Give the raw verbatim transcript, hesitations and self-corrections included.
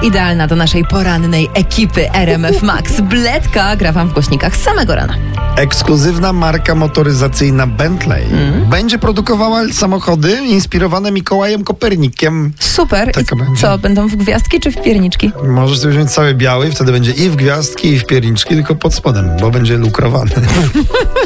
Idealna do naszej porannej ekipy R M F Max. Bledka gra wam w głośnikach z samego rana. Ekskluzywna marka motoryzacyjna Bentley mm. będzie produkowała samochody inspirowane Mikołajem Kopernikiem. Super. Taka I będzie. co, będą w gwiazdki czy w pierniczki? Możesz sobie wziąć cały biały, wtedy będzie i w gwiazdki, i w pierniczki, tylko pod spodem, bo będzie lukrowany.